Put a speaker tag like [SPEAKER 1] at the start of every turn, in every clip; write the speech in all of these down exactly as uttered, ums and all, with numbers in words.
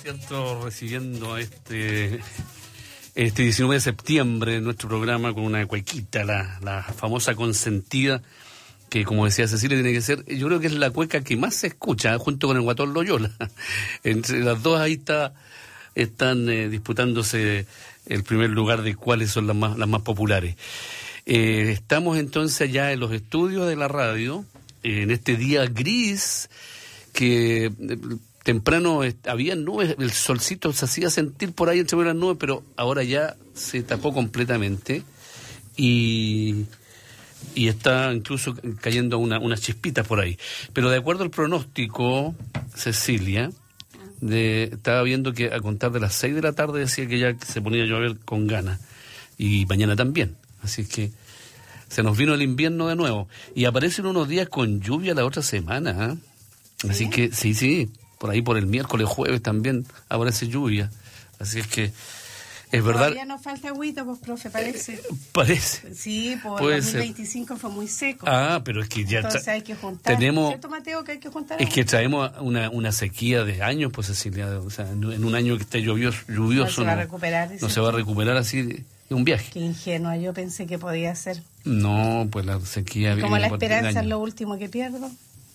[SPEAKER 1] cierto, recibiendo este este diecinueve de septiembre nuestro programa con una cuequita, la, la famosa consentida, que como decía Cecilia tiene que ser, yo creo que es la cueca que más se escucha, junto con el Guatón Loyola. Entre las dos ahí está, están eh, disputándose el primer lugar de cuáles son las más, las más populares. Eh, estamos entonces ya en los estudios de la radio, eh, en este día gris, que eh, temprano eh, había nubes, el solcito se hacía sentir por ahí entre las nubes, pero ahora ya se tapó completamente y, y está incluso cayendo una, unas chispitas por ahí. Pero de acuerdo al pronóstico, Cecilia, de, estaba viendo que a contar de las seis de la tarde decía que ya se ponía a llover con ganas, y mañana también. Así que se nos vino el invierno de nuevo. Y aparecen unos días con lluvia la otra semana, ¿eh? Así ¿Sí? que, sí, sí, por ahí por el miércoles, jueves también aparece lluvia. Así es que, es verdad.
[SPEAKER 2] Todavía nos falta agüita, pues, profe, parece.
[SPEAKER 1] Eh, parece.
[SPEAKER 2] Sí, por el dos mil veinticinco ser. Fue muy seco.
[SPEAKER 1] Ah, pero es que ya...
[SPEAKER 2] Entonces hay que juntar.
[SPEAKER 1] Tenemos,
[SPEAKER 2] ¿Cierto, Mateo, que hay que juntar?
[SPEAKER 1] Es agua? Que traemos una, una sequía de años, pues, Cecilia. O sea, en un año que esté lluvioso, lluvioso
[SPEAKER 2] no se va
[SPEAKER 1] no,
[SPEAKER 2] a recuperar.
[SPEAKER 1] No se va a recuperar así... de un viaje.
[SPEAKER 2] Qué ingenua, yo pensé que podía ser.
[SPEAKER 1] No, pues la sequía...
[SPEAKER 2] Como la esperanza es lo último que pierdo.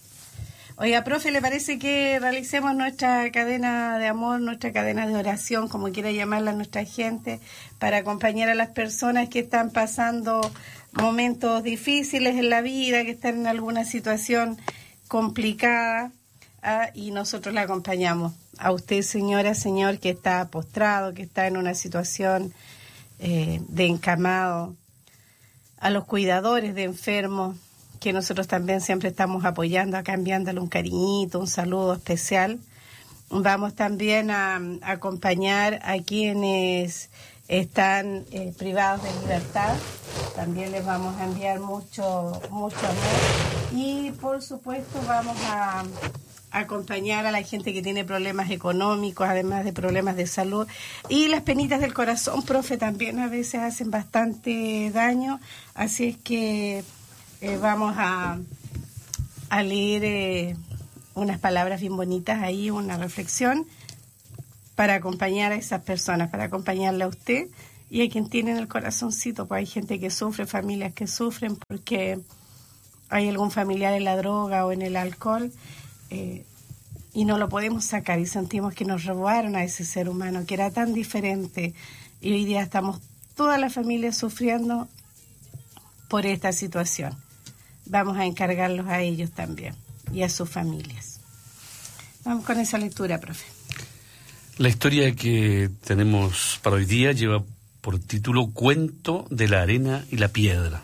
[SPEAKER 2] Oiga, profe, ¿le parece que realicemos nuestra cadena de amor, nuestra cadena de oración, como quiera llamarla nuestra gente, para acompañar a las personas que están pasando momentos difíciles en la vida, que están en alguna situación complicada, ah, y nosotros la acompañamos? A usted, señora, señor, que está postrado, que está en una situación eh, de encamado, a los cuidadores de enfermos, que nosotros también siempre estamos apoyando, acá enviándole un cariñito, un saludo especial. Vamos también a, a acompañar a quienes están eh, privados de libertad, también les vamos a enviar mucho, mucho amor, y por supuesto vamos a acompañar a la gente que tiene problemas económicos, además de problemas de salud, y las penitas del corazón, profe, también a veces hacen bastante daño, así es que eh, vamos a, a leer eh, unas palabras bien bonitas ahí, una reflexión para acompañar a esas personas, para acompañarle a usted y a quien tiene en el corazoncito, pues hay gente que sufre, familias que sufren porque hay algún familiar en la droga o en el alcohol, Eh, y no lo podemos sacar y sentimos que nos robaron a ese ser humano que era tan diferente, y hoy día estamos toda la familia sufriendo por esta situación. Vamos a encargarlos a ellos también y a sus familias. Vamos con esa lectura, profe.
[SPEAKER 1] La historia que tenemos para hoy día lleva por título Cuento de la arena y la piedra.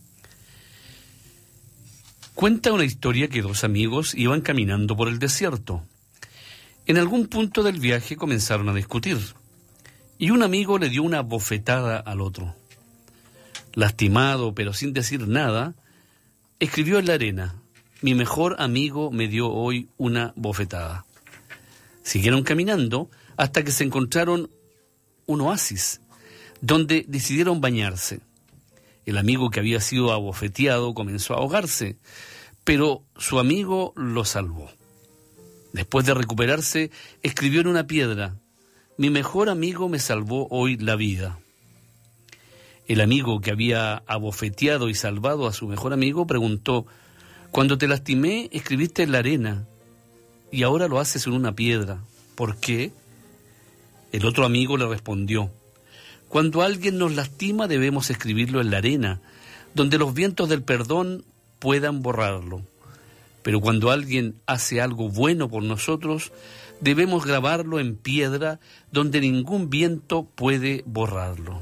[SPEAKER 1] Cuenta una historia que dos amigos iban caminando por el desierto. En algún punto del viaje comenzaron a discutir, y un amigo le dio una bofetada al otro. Lastimado, pero sin decir nada, escribió en la arena: mi mejor amigo me dio hoy una bofetada. Siguieron caminando hasta que se encontraron un oasis, donde decidieron bañarse. El amigo que había sido abofeteado comenzó a ahogarse, pero su amigo lo salvó. Después de recuperarse, escribió en una piedra: mi mejor amigo me salvó hoy la vida. El amigo que había abofeteado y salvado a su mejor amigo preguntó: cuando te lastimé, escribiste en la arena, y ahora lo haces en una piedra. ¿Por qué? El otro amigo le respondió: cuando alguien nos lastima debemos escribirlo en la arena, donde los vientos del perdón puedan borrarlo. Pero cuando alguien hace algo bueno por nosotros, debemos grabarlo en piedra, donde ningún viento puede borrarlo.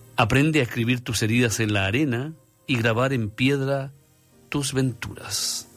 [SPEAKER 1] Aprende a escribir tus heridas en la arena y grabar en piedra tus venturas.